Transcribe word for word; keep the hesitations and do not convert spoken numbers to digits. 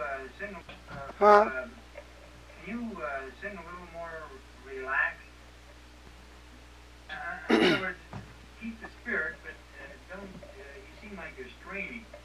uh, sing, uh, Huh? uh, can you uh, sing a little more relaxed? Uh, in other words, keep the spirit, but uh, don't, uh, you seem like you're straining.